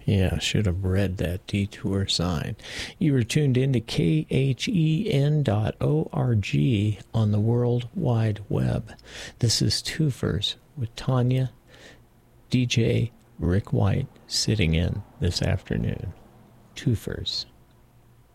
Yeah, should have read that detour sign. You were tuned into KHEN.org on the World Wide Web. This is Twofers with Tanya, DJ Rick White sitting in this afternoon. Twofers.